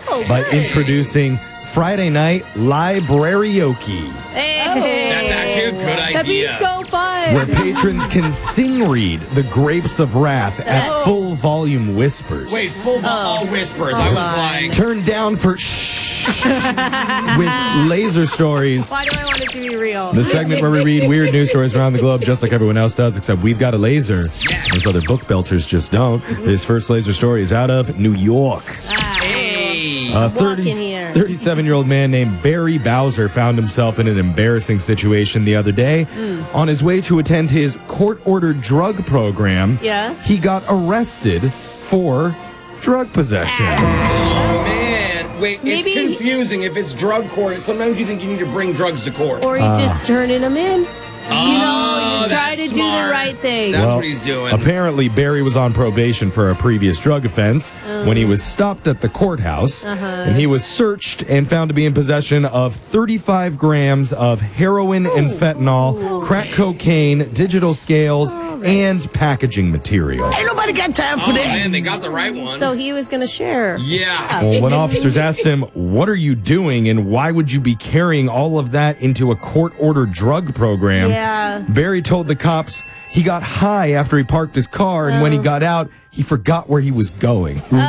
by introducing Friday Night Librarioke, That's actually a good idea. That'd be so fun. where patrons can sing read The Grapes of Wrath at full volume whispers. Wait, all whispers. I was like... Turned down for shh with laser stories. Why do I want it to be real? The segment where we read weird news stories around the globe just like everyone else does, except we've got a laser. Those other book belters just don't. This first laser story is out of New York. Hey. A Walk in here. 37-year-old man named Barry Bowser found himself in an embarrassing situation the other day. On his way to attend his court-ordered drug program, he got arrested for drug possession. Oh, man. Wait, Maybe- it's confusing if it's drug court. Sometimes you think you need to bring drugs to court. Or he's just turning them in. Oh, try to that's do the smart. right thing. That's what he's doing. Apparently, Barry was on probation for a previous drug offense when he was stopped at the courthouse, and he was searched and found to be in possession of 35 grams of heroin and fentanyl, crack cocaine, digital scales, and packaging material. Ain't nobody got time for Oh, that. man, they got the right one. So he was going to share. Yeah. Well, when officers asked him, "What are you doing and why would you be carrying all of that into a court-ordered drug program?" Yeah. Barry told the cops he got high after he parked his car, and when he got out, he forgot where he was going. Dang.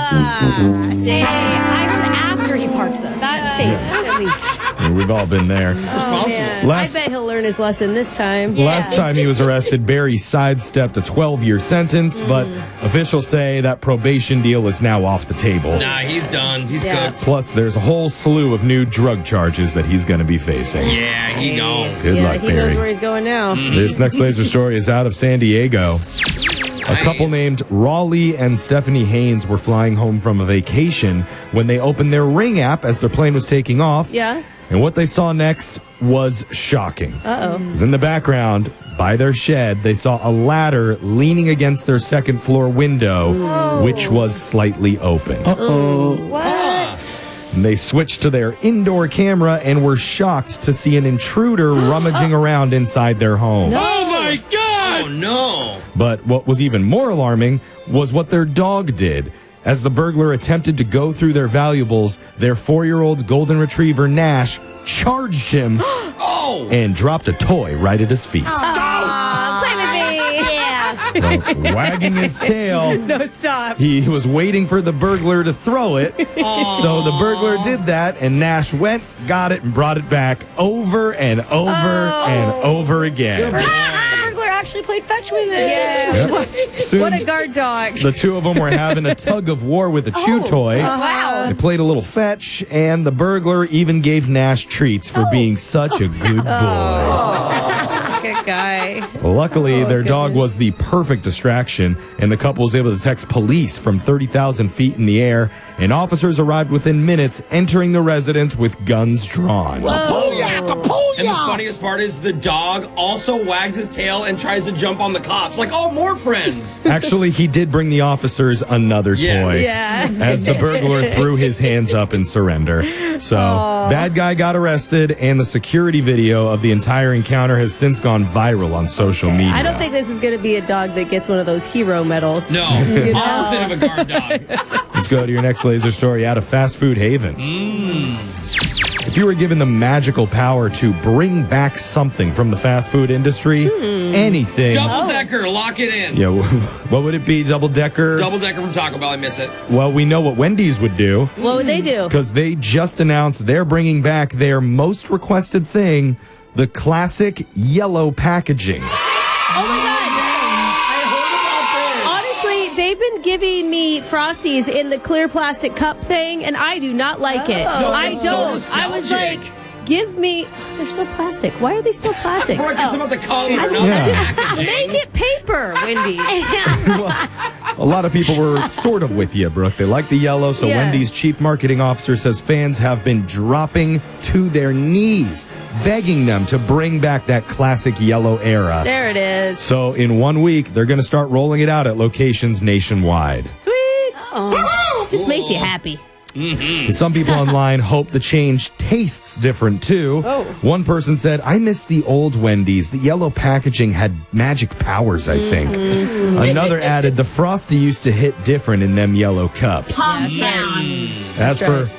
I heard after he parked, though. That's safe, at least. We've all been there. Oh, man. Last- I bet he'll learn his lesson this time. Last time he was arrested, Barry sidestepped a 12-year sentence, but officials say that probation deal is now off the table. Nah, he's done. He's good. Plus, there's a whole slew of new drug charges that he's going to be facing. Yeah, he gone. Good luck, he knows Barry. where he's going now. This next laser story is out of San Diego. A couple named Raleigh and Stephanie Haynes were flying home from a vacation when they opened their Ring app as their plane was taking off. Yeah. And what they saw next was shocking. Uh-oh. 'Cause in the background, by their shed, they saw a ladder leaning against their second floor window, which was slightly open. And they switched to their indoor camera and were shocked to see an intruder rummaging around inside their home. Oh, my God. Oh, no. But what was even more alarming was what their dog did. As the burglar attempted to go through their valuables, their 4-year-old golden retriever, Nash, charged him and dropped a toy right at his feet. Play with me. Yeah. Well, wagging his tail, No, stop. he was waiting for the burglar to throw it. So the burglar did that, and Nash went, got it, and brought it back over and over and over again. The burglar actually played fetch with it. Yep. Soon, What a guard dog. the two of them were having a tug of war with a chew toy. Wow. They played a little fetch, and the burglar even gave Nash treats for being such a good boy. Good guy. Luckily, their dog was the perfect distraction, and the couple was able to text police from 30,000 feet in the air, and officers arrived within minutes, entering the residence with guns drawn. And the funniest part is the dog also wags his tail and tries to jump on the cops. Like, oh, more friends. Actually, he did bring the officers another toy. Yeah. As the burglar threw his hands up in surrender. So, bad guy got arrested, and the security video of the entire encounter has since gone viral on social media. I don't think this is going to be a dog that gets one of those hero medals. No, opposite of a guard dog. Let's go to your next laser story out of Fast Food Haven. If you were given the magical power to bring back something from the fast food industry, anything. Double-decker, lock it in. Yeah, what would it be? Double-decker? Double-decker from Taco Bell, I miss it. Well, we know what Wendy's would do. What would they do? Because they just announced they're bringing back their most requested thing, the classic yellow packaging. Oh my God. Honestly, they've been giving me Frosties in the clear plastic cup thing, and I do not like it. I it's don't. so I was nostalgic. like, give me. They're still plastic. Why are they still plastic? Brooke, it's about the color, not Yeah. the Just packaging. make it paper, Wendy's. A lot of people were sort of with you, Brooke. They like the yellow, so Yeah. Wendy's chief marketing officer says fans have been dropping to their knees, begging them to bring back that classic yellow era. There it is. So in 1 week, they're going to start rolling it out at locations nationwide. Sweet. Just makes you happy. Some people online hope the change tastes different too. One person said, I miss the old Wendy's. The yellow packaging had magic powers, I think. Another added, the Frosty used to hit different in them yellow cups. That's right. As for